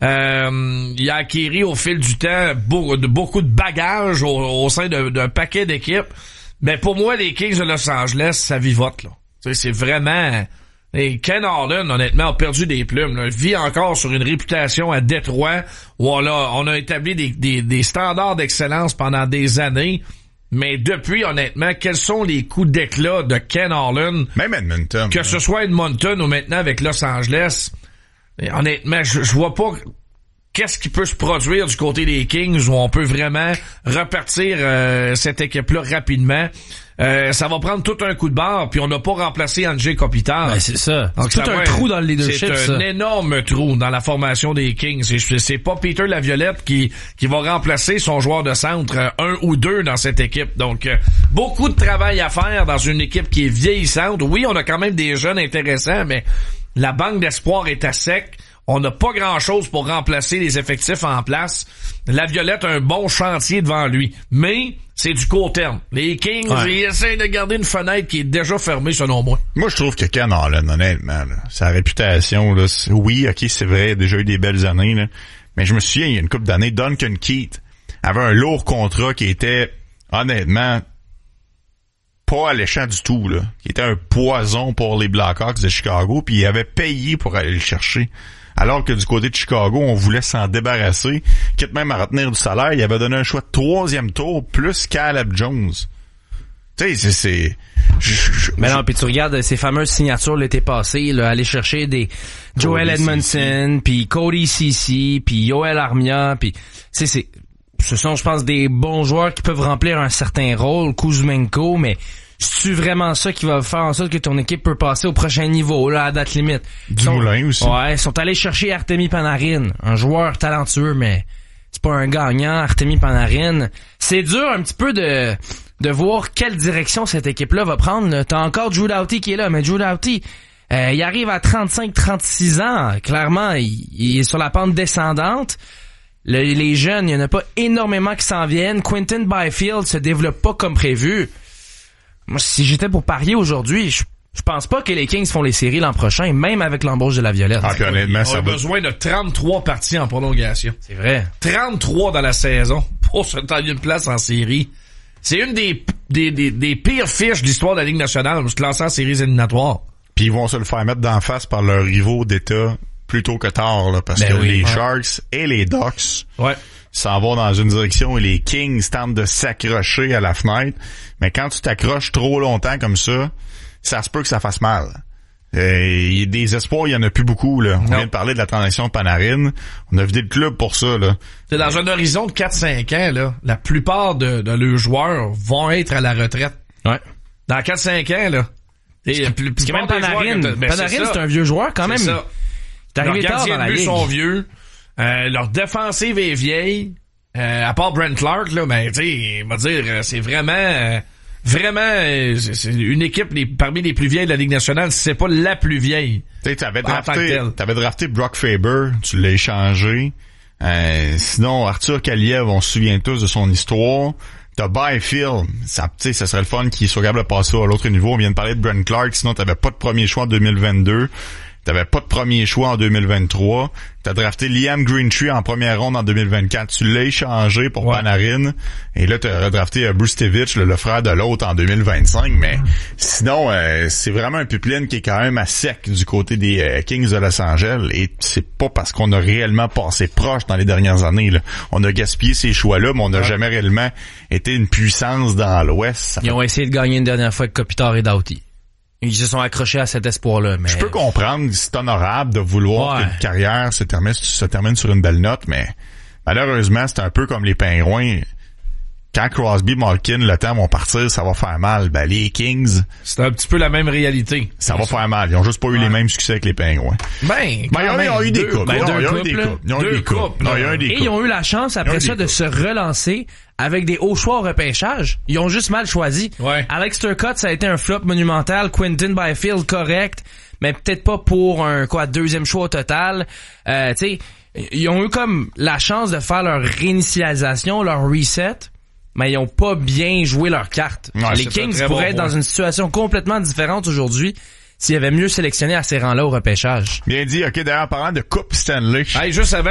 Il a acquis au fil du temps beaucoup de bagages au sein d'un paquet d'équipes. Mais pour moi, les Kings de Los Angeles, ça vivote, là. Tu sais, c'est vraiment... Et Ken Holland, honnêtement, a perdu des plumes, là. Il vit encore sur une réputation à Détroit où on a établi des standards d'excellence pendant des années. Mais depuis, honnêtement, quels sont les coups d'éclat de Ken Holland? Même Edmonton. Que ce soit Edmonton ou maintenant avec Los Angeles. Et honnêtement, je vois pas qu'est-ce qui peut se produire du côté des Kings où on peut vraiment repartir cette équipe-là rapidement. Ça va prendre tout un coup de barre, puis on n'a pas remplacé Andrzej Kopitar. Ben, c'est ça. Donc, c'est tout un trou dans le leadership, c'est un énorme trou dans la formation des Kings. C'est pas Peter Laviolette qui va remplacer son joueur de centre, un ou deux dans cette équipe. Donc, beaucoup de travail à faire dans une équipe qui est vieillissante. Oui, on a quand même des jeunes intéressants, mais la banque d'espoir est à sec. On n'a pas grand-chose pour remplacer les effectifs en place. Laviolette a un bon chantier devant lui. Mais c'est du court terme. Les Kings, ils essayent de garder une fenêtre qui est déjà fermée, selon moi. Moi, je trouve que Ken Holland, honnêtement, là, sa réputation, là, oui, ok, c'est vrai, il a déjà eu des belles années, là, mais je me souviens, il y a une couple d'années, Duncan Keith avait un lourd contrat qui était, honnêtement, pas alléchant du tout, là. Qui était un poison pour les Blackhawks de Chicago, puis il avait payé pour aller le chercher. Alors que du côté de Chicago, on voulait s'en débarrasser, quitte même à retenir du salaire. Il avait donné un choix de 3e tour plus Caleb Jones. Tu sais, c'est... Mais non, puis tu regardes ces fameuses signatures l'été passé, là, aller chercher des Joel Edmondson, puis Cody Ceci, puis Yoel Armia, puis tu sais, ce sont, je pense, des bons joueurs qui peuvent remplir un certain rôle, Kuzmenko, mais c'est-tu vraiment ça qui va faire en sorte que ton équipe peut passer au prochain niveau, là, à date limite? Dumoulin aussi. Ouais, ils sont allés chercher Artemi Panarin, un joueur talentueux, mais c'est pas un gagnant, Artemi Panarin. C'est dur un petit peu de voir quelle direction cette équipe-là va prendre, là. T'as encore Drew Doughty qui est là, mais Drew Doughty, il arrive à 35-36 ans. Clairement, il est sur la pente descendante. Les jeunes, il y en a pas énormément qui s'en viennent. Quinton Byfield se développe pas comme prévu. Moi, si j'étais pour parier aujourd'hui, je pense pas que les Kings font les séries l'an prochain, même avec l'embauche de Laviolette. Ah, puis honnêtement, on a besoin de 33 parties en prolongation. C'est vrai. 33 dans la saison pour se tailler une place en série. C'est une des pires fiches de l'histoire de la Ligue nationale, se lancer en séries éliminatoires. Puis ils vont se le faire mettre d'en face par leurs rivaux d'État plus tôt que tard, là, parce que les Sharks et les Ducks s'en vont dans une direction et les Kings tentent de s'accrocher à la fenêtre. Mais quand tu t'accroches trop longtemps comme ça se peut que ça fasse mal. Des espoirs, il y en a plus beaucoup, là. On vient de parler de la transaction de Panarin. On a vidé le club pour ça, là. C'est dans un horizon de 4-5 ans, là. La plupart de leurs joueurs vont être à la retraite. Ouais. Dans 4-5 ans, là. Parce que même Panarin, c'est un vieux joueur, quand même. C'est ça. Leurs gardiens de but sont vieux. Leur défensive est vieille. À part Brent Clark, là, ben, tu sais, on va dire, c'est vraiment, c'est une équipe parmi les plus vieilles de la Ligue nationale, si c'est pas la plus vieille. Tu sais, t'avais drafté Brock Faber, tu l'as échangé. Sinon, Arthur Kaliev, on se souvient tous de son histoire. T'as Byfield, ça serait le fun qu'il soit capable de passer à l'autre niveau. On vient de parler de Brent Clark, sinon t'avais pas de premier choix en 2022. T'avais pas de premier choix en 2023. T'as drafté Liam Greentree en première ronde en 2024. Tu l'as échangé pour Panarin. Et là, t'as redrafté Brustevich, le frère de l'autre, en 2025. Mais sinon, c'est vraiment un pipeline qui est quand même à sec du côté des Kings de Los Angeles. Et c'est pas parce qu'on a réellement passé proche dans les dernières années, là. On a gaspillé ces choix-là, mais on n'a jamais réellement été une puissance dans l'Ouest. Ils ont essayé de gagner une dernière fois avec Kopitar et Doughty. Ils se sont accrochés à cet espoir-là, mais... Je peux comprendre, c'est honorable de vouloir qu'une carrière se termine sur une belle note, mais malheureusement, c'est un peu comme les Pingouins. Quand Crosby, Malkin, le temps vont partir, ça va faire mal. Ben, les Kings... C'est un petit peu la même réalité. Ça va faire mal. Ils ont juste pas eu les mêmes succès avec les Pingouins. Ils ont eu des coupes. Et ils ont eu la chance, après ça, de se relancer avec des hauts choix au repêchage. Ils ont juste mal choisi. Ouais. Alex Turcotte, ça a été un flop monumental. Quinton Byfield, correct. Mais peut-être pas pour un, deuxième choix au total. Tu sais, ils ont eu comme la chance de faire leur réinitialisation, leur reset. Mais ils ont pas bien joué leur carte. Ouais, les Kings pourraient être dans une situation complètement différente aujourd'hui s'ils avaient mieux sélectionné à ces rangs-là au repêchage. Bien dit. OK, d'ailleurs, en parlant de Coupe Stanley. Juste avant